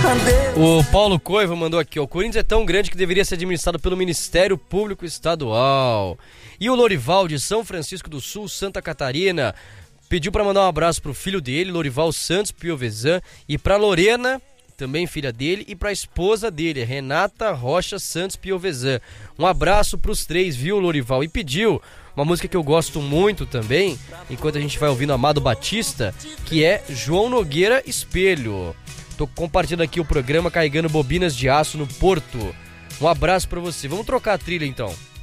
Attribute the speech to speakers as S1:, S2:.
S1: O Paulo Coiva mandou aqui, ó, o Corinthians é tão grande que deveria ser administrado pelo Ministério Público Estadual. E o Lorival de São Francisco do Sul, Santa Catarina, pediu pra mandar um abraço pro filho dele, Lorival Santos Piovesan, e pra Lorena, também filha dele, e pra esposa dele, Renata Rocha Santos Piovesan. Um abraço pros três, viu, Lorival? E pediu uma música que eu gosto muito também, enquanto a gente vai ouvindo Amado Batista, que é João Nogueira Espelho. Tô compartilhando aqui o programa Carregando Bobinas de Aço no Porto. Um abraço pra você. Vamos trocar a trilha então.